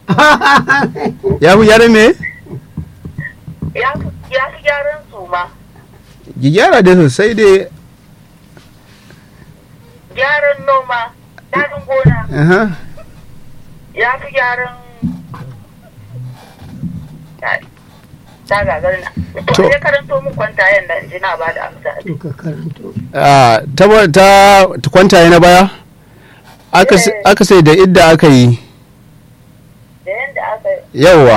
ya fi gyaran me? Ya fi gyaran suma. Ki gyara da sosai dai. Gyaran noma, daɗin gona. Ya fi gyaran ta gagarina. To, ya karanto mun kwantayen da ji na ba da amsa. ka karanto. Ta kwantaye na baya? Aka sai da idda aka yi. Da yadda aka yi. Yawwa.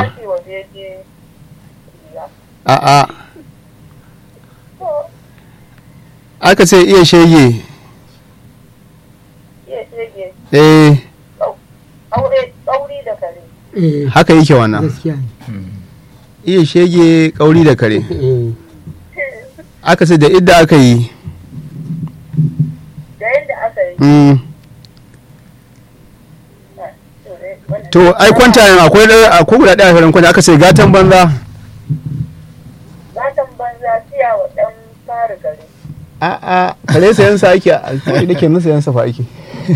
A'a. Aka ce iya shege. Iya shege. Ƙauri da kare. Haka yake wannan. Gaskiya ne. Iya shege ƙauri da kare. Aka ce da idda aka yi. Da yadda aka yi. To ai kwantayen akwai guda ɗaya a kwanta aka ce gatan banza. Gatan banza siya wa ɗan fara gari. A'a kare sayan sa ake da ke nusa yan sa fa ake.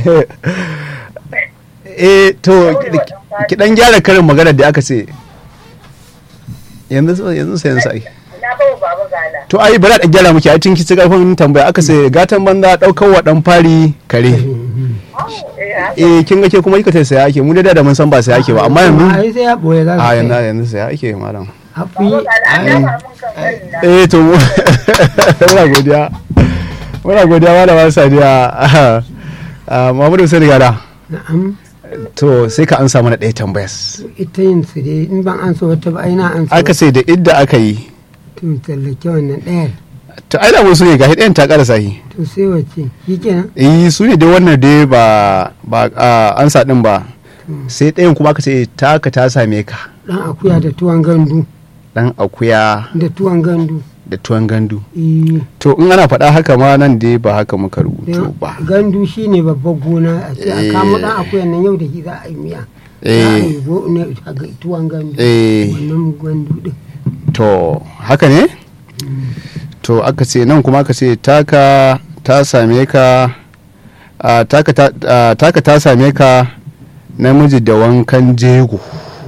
To ki dan gyara karin magana da aka ce yanzu sayan sa ake. Na bawa baba gala. To ai bari da gyara muke a cikin kici karfin tambaya aka ce gatan banza daukar wa dan fari kare. Kin ga ke kuma kika sai saya ake mu da mun san ba sai ake ba amma yanzu ai sai ya boye za ka yanzu sai ake malam. hafi to muna godiya malama Sadiya. Muhammadu Sani Gada. na'am To sai ka ansa mana ɗaya tambayas. ita yin su dai in ban an so wata ba ai na an so Aka sai da idda aka yi. to tallake wannan ɗayar To ai da mun su ne gashi ɗayan ta ƙara sahi. to sai wace shikenan Su ne dai wannan dai ba ansa ɗin ba. Sai ɗayan kuma aka ce taka ta same ka. dan akuya da tuwon gandu Dan akuya da tuwon gandu da tuwon gandu. To in ana faɗa haka ma nan dai ba haka muka rubuto ba. gandu shine babbar gona a ce a kamo dan akuyan nan yau da shi za a yi miya za a yi tuwon gandu wannan gandu din To haka ne? To aka ce nan kuma aka ce taka ta same ka taka ta same ka namiji da wankan jego.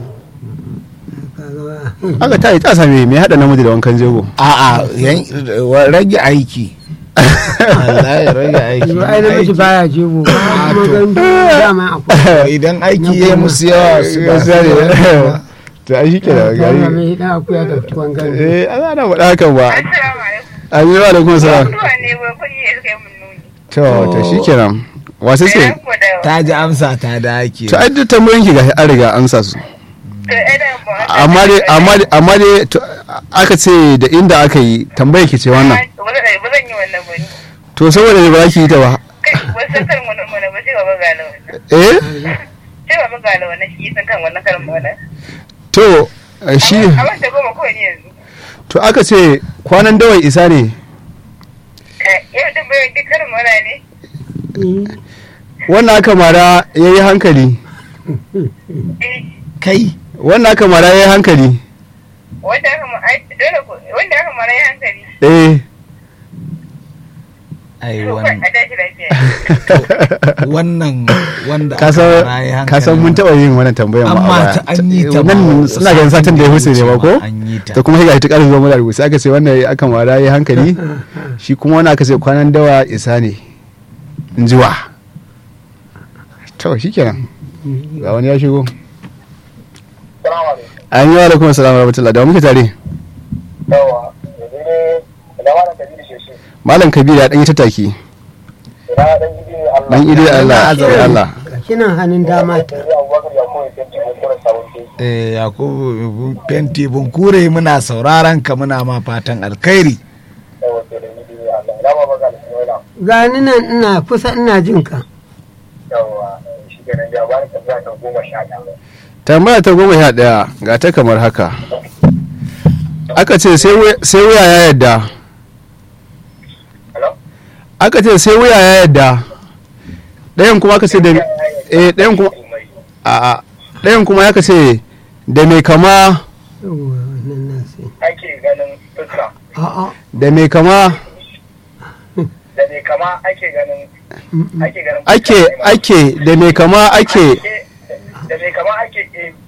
Aka ta same me hada namiji da wankan jego? A'a rage aiki. Allah ya rage aiki. ai namiji baya jego kuma gandu dama akwai Idan aiki ya musu yawa su ba su To ai shi ke da gari. mai dan akuya da tuwon gandu Ana faɗa hakan ba. Assalamu alaikum. Aminu alaikum salam. Mutuwa ne ba kuɗi ya kai mun nuni. To shi kenan. Wasu ce? ta ji amsa ta da ake. To ai duk tambayoyin ki gashi an riga amsa su. Amma dai aka ce da inda aka yi tambaya ki ce wannan. Ba zan yi wannan ba ne. To saboda ba za ki yi ta ba. Wasu kan wannan ba sai ba gala wannan. Sai ba gala wannan shi san kan wannan karin wannan. To shi Amma ta goma kawai ne yanzu. to aka ce kwanan dawai isa ne. Yau din bayan duk karin wannan ne. Wannan aka mara yayi hankali. Kai Wannan aka mara yayi hankali. Wanda aka mara ya hankali. ai To kai a tashi lafiya. wannan wanda kasan mun taɓa yin wannan tambayar ma amma ta an yi ta wannan suna ganin satin da ya huce ne ba ko an yi ta to kuma sai ga ta ƙarfi zuwa mu da rubuce aka ce wannan aka mara yayi hankali shi kuma wannan aka ce kwanan dawa isa ne in ji wa to shikenan ga wani ya shigo. An yi wa alaikum assalam wa rahmatullah da muke tare. Yawa, yanzu ne da malam Kabiru Sheshe. Malam Kabiru ya dan yi tattaki. Ina dan gidi Allah. Dan idi Allah azza Allah. kina hannun dama ta Abubakar ya koyi fenti ko kura sawunti. Yakubu fenti bunkure muna sauraron ka muna ma fatan alkhairi. Yawa, sai da gidi Allah. Ina ba ga alƙawari. gani nan ina kusa ina jin ka Yawa, shi kenan da ba ka ta 11. Tambaya ta 11 ga ta kamar haka. Aka ce sai wuya ya yadda. Hello? Aka ce sai wuya ya yadda. Ɗayan kuma aka ce da ɗayan kuma ɗayan kuma aka ce da mai kama yawwa wannan na sai Ake ganin fuska. a'a da mai kama Da ne kama ake ganin ake da mai kama ake da ne kama ake